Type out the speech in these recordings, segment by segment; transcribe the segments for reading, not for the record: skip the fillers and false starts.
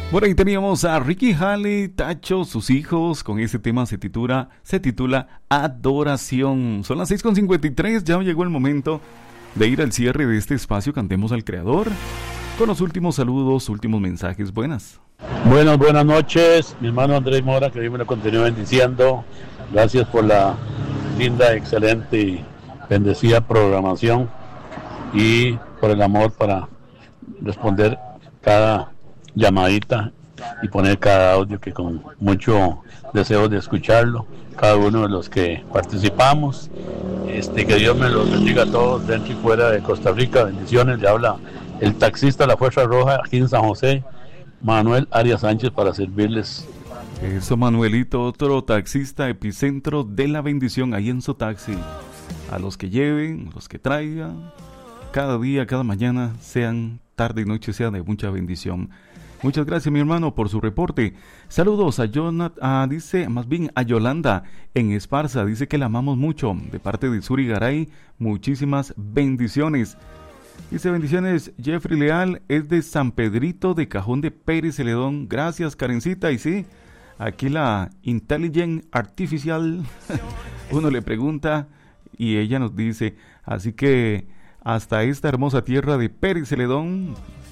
Bueno, ahí teníamos a Ricky Halley, Tacho, sus hijos, con ese tema se titula Adoración. Son las 6:53, ya llegó el momento de ir al cierre de este espacio Cantemos al Creador, con los últimos saludos, últimos mensajes. Buenas noches, mi hermano Andrés Mora, que Dios me lo continúe bendiciendo. Gracias por la linda, excelente y bendecida programación y por el amor para responder cada llamadita y poner cada audio, que con mucho deseo de escucharlo, cada uno de los que participamos. Que Dios me los bendiga a todos dentro y fuera de Costa Rica. Bendiciones. Le habla el taxista de la Fuerza Roja aquí en San José, Manuel Arias Sánchez, para servirles. Eso, Manuelito, otro taxista, epicentro de la bendición ahí en su taxi. A los que lleven, los que traigan, cada día, cada mañana, sean tarde y noche, sea de mucha bendición. Muchas gracias, mi hermano, por su reporte. Saludos a a Yolanda en Esparza. Dice que la amamos mucho. De parte de Suri Garay, muchísimas bendiciones. Dice: bendiciones, Jeffrey Leal, es de San Pedrito de Cajón de Pérez Celedón. Gracias, Karencita. Y sí, aquí la Intelligent Artificial, uno le pregunta y ella nos dice. Así que hasta esta hermosa tierra de Pérez Celedón,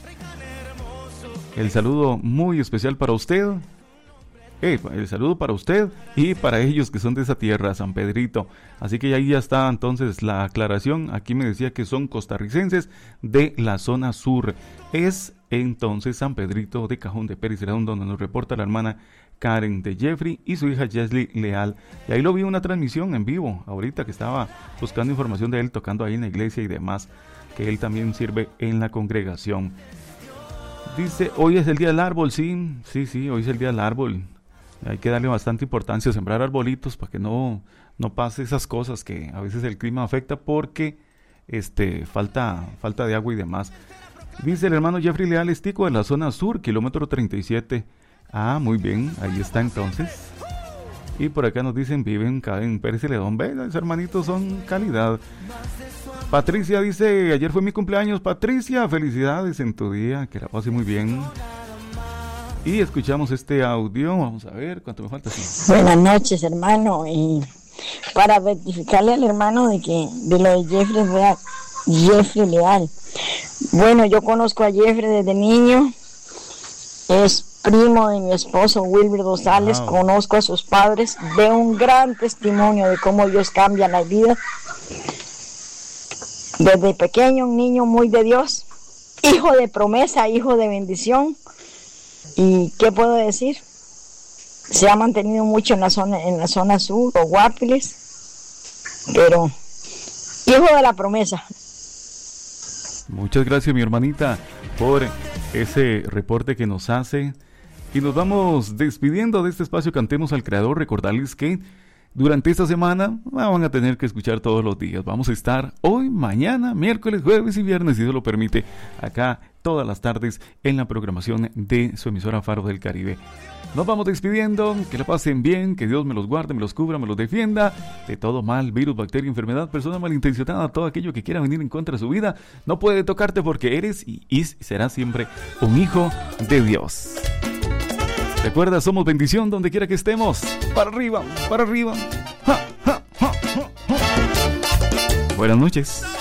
el saludo muy especial para usted. El saludo para usted y para ellos que son de esa tierra, San Pedrito. Así que ahí ya está entonces la aclaración. Aquí me decía que son costarricenses de la zona sur. Es entonces San Pedrito de Cajón de Pérez Celedón, donde nos reporta la hermana Karen de Jeffrey y su hija Jesly Leal. Y ahí lo vi una transmisión en vivo, ahorita que estaba buscando información de él, tocando ahí en la iglesia y demás, que él también sirve en la congregación. Dice: hoy es el día del árbol. Sí, hoy es el día del árbol. Hay que darle bastante importancia a sembrar arbolitos para que no pase esas cosas que a veces el clima afecta, porque falta de agua y demás. Dice el hermano Jeffrey Leal, Estico, de la zona sur, kilómetro 37. Ah, muy bien, ahí está entonces. Y por acá nos dicen: viven en Pérez Celedón. Ve, los hermanitos son calidad. Patricia dice: ayer fue mi cumpleaños. Patricia, felicidades en tu día, que la pase muy bien. Y escuchamos este audio. Vamos a ver cuánto me falta. Buenas noches, hermano. Y para verificarle al hermano de lo de Jeffrey Leal. Bueno, yo conozco a Jeffrey desde niño. Es primo de mi esposo Wilber Rosales. Wow. Conozco a sus padres. De un gran testimonio de cómo Dios cambia la vida. Desde pequeño, un niño muy de Dios, hijo de promesa, hijo de bendición. ¿Y qué puedo decir? Se ha mantenido mucho en la zona sur, o Guapiles, pero hijo de la promesa. Muchas gracias, mi hermanita, por ese reporte que nos hace. Y nos vamos despidiendo de este espacio Cantemos al Creador. Recordarles que durante esta semana van a tener que escuchar todos los días. Vamos a estar hoy, mañana, miércoles, jueves y viernes, si Dios lo permite, acá todas las tardes en la programación de su emisora Faro del Caribe. Nos vamos despidiendo, que la pasen bien, que Dios me los guarde, me los cubra, me los defienda de todo mal, virus, bacteria, enfermedad, persona malintencionada, todo aquello que quiera venir en contra de su vida. No puede tocarte, porque eres y serás siempre un hijo de Dios. Recuerda, somos bendición donde quiera que estemos. Para arriba, para arriba. ¡Ja, ja, ja, ja, ja! Buenas noches.